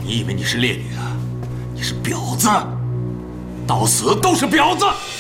你以为你是烈女啊？你是婊子，到死都是婊子！